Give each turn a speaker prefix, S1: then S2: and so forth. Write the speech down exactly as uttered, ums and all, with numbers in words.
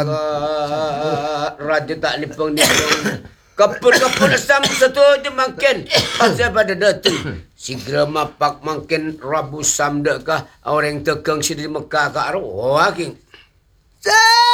S1: Raja tak lipang-lipang. Kapul-kapul sam satu je makin. Pasal pada datu. Segera mapak makin Rabu sam dek kah. Orang tekeng sidi Mekah ke arwah king.